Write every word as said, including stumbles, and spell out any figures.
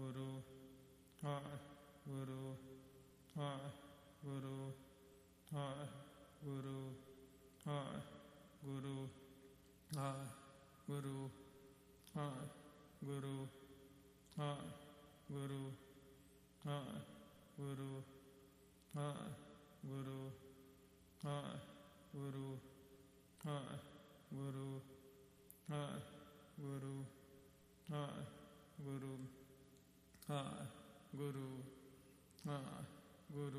Guru, Ha Guru, Ha Guru, Ha Guru, Ha Guru, Ha Guru, Ha Guru, Ha Guru, Ha Guru, Ha Guru, Ha Guru, Ha Guru, Ha Guru, Ha Guru, Ha Guru, Ha Guru.